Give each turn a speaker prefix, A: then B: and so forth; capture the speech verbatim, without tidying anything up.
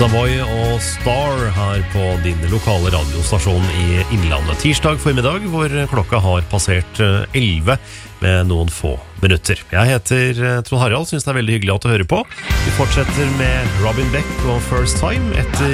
A: Savoy og Star her på din lokale radiostasjon i Innlandet. Tirsdag formiddag hvor klokka har passert elleve med noen få minutter. Jeg heter Trond Harald, synes det er veldig hyggelig at du hører på. Vi fortsetter med Robin Beck og First Time etter